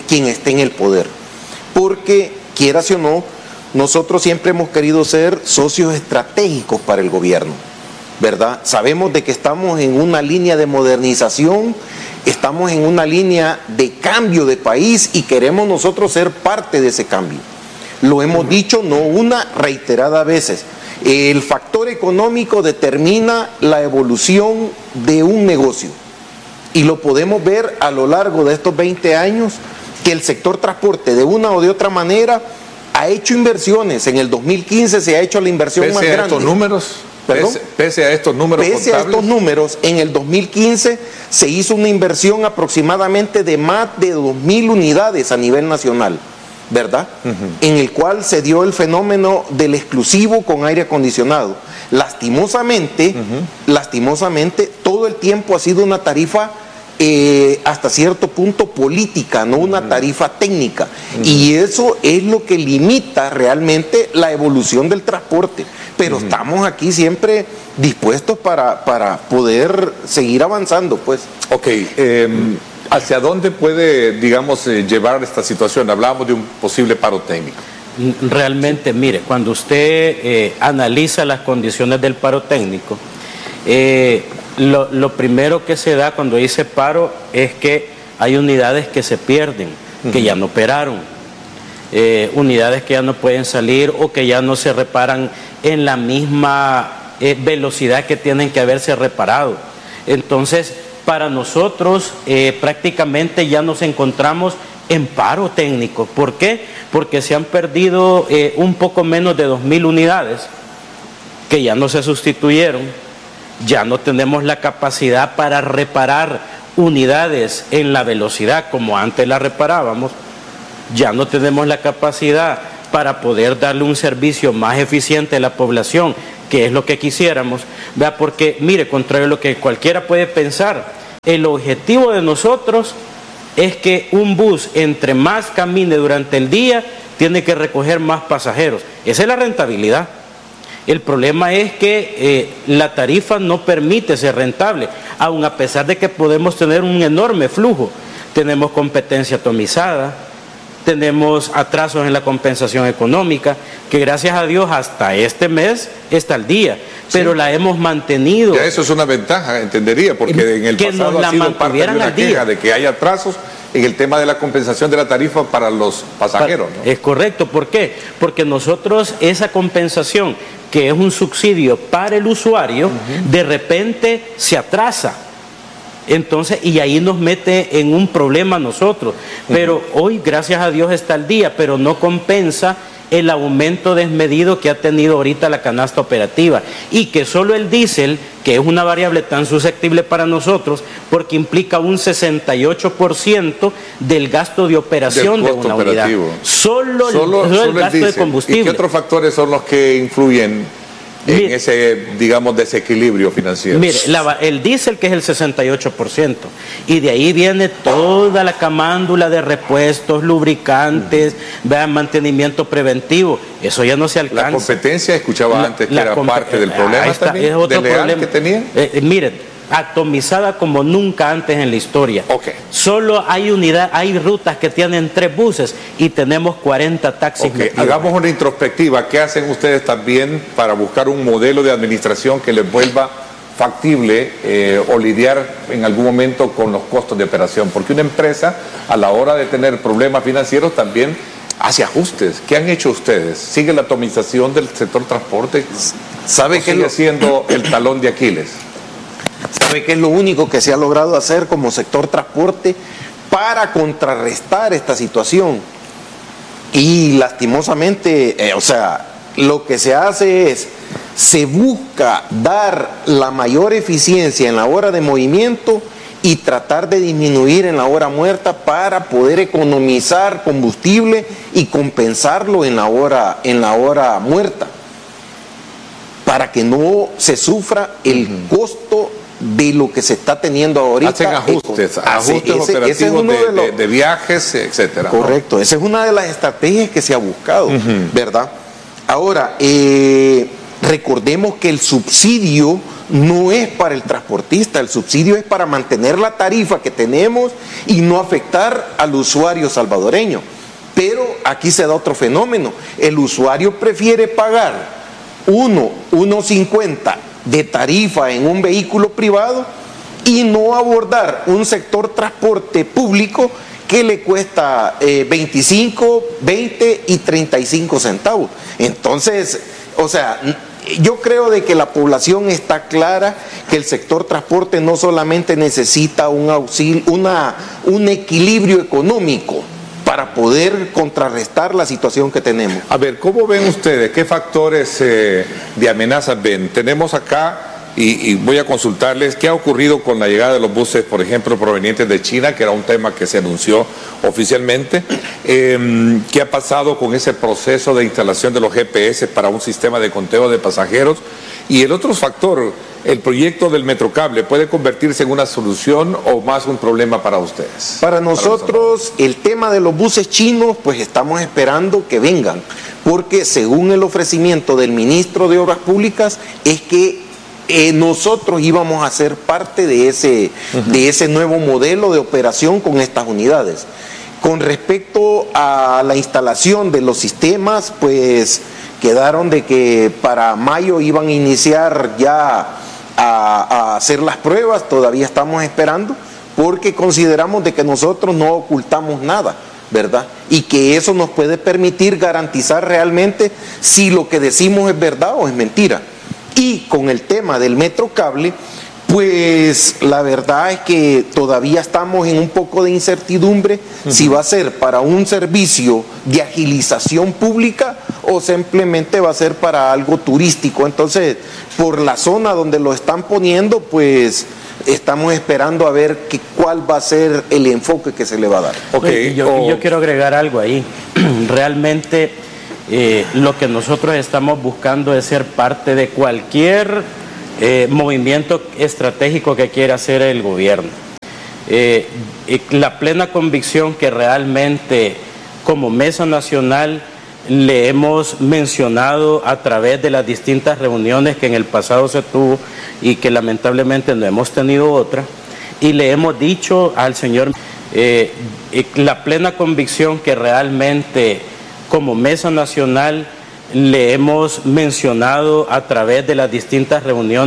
quien esté en el poder. Porque, quieras o no, nosotros siempre hemos querido ser socios estratégicos para el gobierno, ¿verdad? Sabemos de que estamos en una línea de modernización, estamos en una línea de cambio de país y queremos nosotros ser parte de ese cambio. Lo hemos dicho no una, reiteradas veces. El factor económico determina la evolución de un negocio y lo podemos ver a lo largo de estos 20 años que el sector transporte de una o de otra manera ha hecho inversiones. En el 2015 se ha hecho la inversión más grande. ¿Pese a estos números? Pese a estos números contables. Pese a estos números, en el 2015 se hizo una inversión aproximadamente de más de 2,000 unidades a nivel nacional, ¿verdad? En el cual se dio el fenómeno del exclusivo con aire acondicionado. Lastimosamente, todo el tiempo ha sido una tarifa hasta cierto punto política, no una tarifa técnica. Y eso es lo que limita realmente la evolución del transporte. Pero estamos aquí siempre dispuestos para poder seguir avanzando, pues. Ok, ¿hacia dónde puede, digamos, llevar esta situación? Hablábamos de un posible paro técnico. Realmente, mire, cuando usted analiza las condiciones del paro técnico, lo primero que se da cuando dice paro es que hay unidades que se pierden, que ya no operaron, unidades que ya no pueden salir o que ya no se reparan en la misma velocidad que tienen que haberse reparado. Entonces, para nosotros prácticamente ya nos encontramos en paro técnico. ¿Por qué? Porque se han perdido un poco menos de 2,000 unidades que ya no se sustituyeron. Ya no tenemos la capacidad para reparar unidades en la velocidad como antes la reparábamos. Ya no tenemos la capacidad para poder darle un servicio más eficiente a la población, que es lo que quisiéramos. ¿Verdad? Porque, mire, contrario a lo que cualquiera puede pensar, el objetivo de nosotros es que un bus, entre más camine durante el día, tiene que recoger más pasajeros. Esa es la rentabilidad. El problema es que la tarifa no permite ser rentable, aun a pesar de que podemos tener un enorme flujo. Tenemos competencia atomizada, tenemos atrasos en la compensación económica, que gracias a Dios hasta este mes está al día, pero sí, la hemos mantenido. Ya eso es una ventaja, entendería, porque en el pasado ha sido parte de una queja de que hay atrasos en el tema de la compensación de la tarifa para los pasajeros, ¿no? Es correcto, ¿por qué? Porque nosotros esa compensación, que es un subsidio para el usuario, de repente se atrasa. Entonces, y ahí nos mete en un problema nosotros. Pero hoy, gracias a Dios, está al día, pero no compensa el aumento desmedido que ha tenido ahorita la canasta operativa, y que solo el diésel, que es una variable tan susceptible para nosotros, porque implica un 68% del gasto de operación de una unidad. Solo el gasto de combustible. ¿Y qué otros factores son los que influyen en ese, digamos, desequilibrio financiero? Mire, el diésel, que es el 68%, y de ahí viene toda la camándula de repuestos, lubricantes, mantenimiento preventivo. Eso ya no se alcanza. La competencia, escuchaba antes que era parte del problema también, es otro problema que tenían. Miren, atomizada como nunca antes en la historia. Solo hay rutas que tienen 3 buses y tenemos 40 taxis. Hagamos una introspectiva. ¿Qué hacen ustedes también para buscar un modelo de administración que les vuelva factible o lidiar en algún momento con los costos de operación? Porque una empresa, a la hora de tener problemas financieros, también hace ajustes. ¿Qué han hecho ustedes? ¿Sigue la atomización del sector transporte? ¿Sabe que sigue siendo el talón de Aquiles? ¿Sabe qué es lo único que se ha logrado hacer como sector transporte para contrarrestar esta situación? Y lastimosamente, lo que se hace es, se busca dar la mayor eficiencia en la hora de movimiento y tratar de disminuir en la hora muerta para poder economizar combustible y compensarlo en la hora muerta, para que no se sufra el costo de lo que se está teniendo ahorita. Hacen ajustes operativos de viajes, etcétera. Correcto, esa es una de las estrategias que se ha buscado, ¿verdad? Ahora, recordemos que el subsidio no es para el transportista, el subsidio es para mantener la tarifa que tenemos y no afectar al usuario salvadoreño. Pero aquí se da otro fenómeno, el usuario prefiere pagar 1.50 de tarifa en un vehículo privado y no abordar un sector transporte público que le cuesta 25, 20 y 35 centavos. Entonces, o sea, yo creo de que la población está clara que el sector transporte no solamente necesita un auxilio, un equilibrio económico para poder contrarrestar la situación que tenemos. A ver, ¿cómo ven ustedes? ¿Qué factores de amenazas ven? Tenemos acá, y voy a consultarles, ¿qué ha ocurrido con la llegada de los buses, por ejemplo, provenientes de China, que era un tema que se anunció oficialmente? ¿Qué ha pasado con ese proceso de instalación de los GPS para un sistema de conteo de pasajeros? Y el otro factor, el proyecto del Metrocable, ¿puede convertirse en una solución o más un problema para ustedes? Para nosotros, el tema de los buses chinos, pues estamos esperando que vengan, porque según el ofrecimiento del ministro de Obras Públicas, es que nosotros íbamos a ser parte de ese nuevo modelo de operación con estas unidades. Con respecto a la instalación de los sistemas, pues quedaron de que para mayo iban a iniciar ya a hacer las pruebas, todavía estamos esperando, porque consideramos de que nosotros no ocultamos nada, ¿verdad? Y que eso nos puede permitir garantizar realmente si lo que decimos es verdad o es mentira. Y con el tema del Metrocable, pues la verdad es que todavía estamos en un poco de incertidumbre si va a ser para un servicio de agilización pública o simplemente va a ser para algo turístico. Entonces, por la zona donde lo están poniendo, pues estamos esperando a ver cuál va a ser el enfoque que se le va a dar. Okay. Yo quiero agregar algo ahí. Realmente lo que nosotros estamos buscando es ser parte de cualquier movimiento estratégico que quiera hacer el gobierno. La plena convicción que realmente como Mesa Nacional le hemos mencionado a través de las distintas reuniones que en el pasado se tuvo y que lamentablemente no hemos tenido otra, y le hemos dicho al señor la plena convicción que realmente como Mesa Nacional le hemos mencionado a través de las distintas reuniones